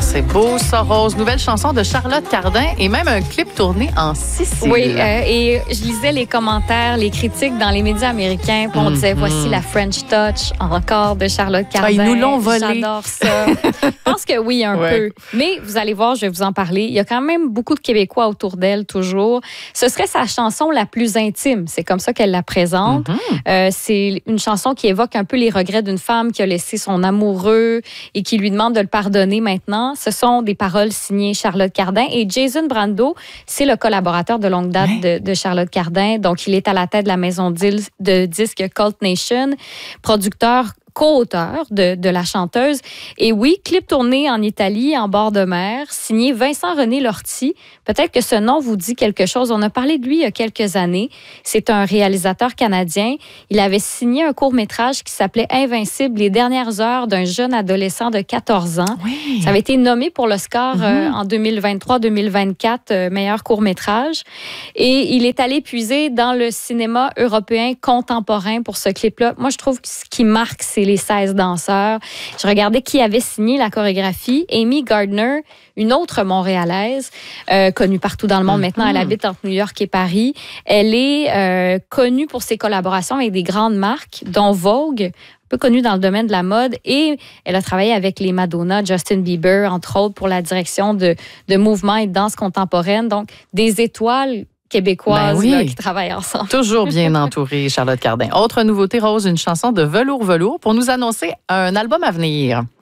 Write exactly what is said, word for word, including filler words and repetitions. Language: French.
c'est beau ça, Rose. Nouvelle chanson de Charlotte Cardin et même un clip tourné en Sicile. Oui, euh, et je lisais les commentaires, les critiques dans les médias américains. Puis on mm-hmm. disait, voici la French Touch encore de Charlotte Cardin. Ah, ils nous l'ont volé. J'adore ça. Je pense que oui, un ouais. peu. Mais vous allez voir, je vais vous en parler. Il y a quand même beaucoup de Québécois autour d'elle, toujours. Ce serait sa chanson la plus intime. C'est comme ça qu'elle la présente. Mm-hmm. Euh, c'est une chanson qui évoque un peu les regrets d'une femme qui a laissé son amoureux et qui lui demande de le pardonner maintenant. Ce sont des paroles signées Charlotte Cardin. Et Jason Brando, c'est le collaborateur de longue date ouais. de, de Charlotte Cardin. Donc, il est à la tête de la maison de disques Cult Nation, producteur co-auteur de, de la chanteuse. Et oui, clip tourné en Italie, en bord de mer, signé Vincent-René Lortie. Peut-être que ce nom vous dit quelque chose. On a parlé de lui il y a quelques années. C'est un réalisateur canadien. Il avait signé un court-métrage qui s'appelait Invincible, les dernières heures d'un jeune adolescent de quatorze ans. Oui. Ça avait été nommé pour l'Oscar mm-hmm. euh, en deux mille vingt-trois deux mille vingt-quatre, euh, meilleur court-métrage. Et il est allé puiser dans le cinéma européen contemporain pour ce clip-là. Moi, je trouve que ce qui marque, c'est les seize danseurs. Je regardais qui avait signé la chorégraphie. Amy Gardner, une autre Montréalaise, euh, connue partout dans le monde. Mm-hmm. Maintenant, elle habite entre New York et Paris. Elle est euh, connue pour ses collaborations avec des grandes marques, dont Vogue, un peu connue dans le domaine de la mode. Et elle a travaillé avec les Madonna, Justin Bieber, entre autres, pour la direction de, de mouvements et de danse contemporaine. Donc, des étoiles québécoises ben oui. là, qui travaillent ensemble. Toujours bien entourée, Charlotte Cardin. Autre nouveauté, Rose, une chanson de Velours Velours pour nous annoncer un album à venir.